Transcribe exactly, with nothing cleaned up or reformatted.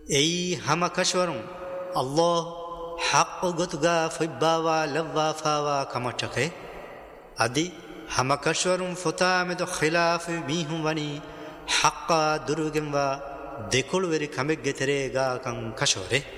ای همه کشورم الله حق گتگا فیباوا لوافاوا کمچکه ادی همه کشورم فتامد خلاف میهم ونی حق دروگم و دکول وری کمگ تریگا کن کشوره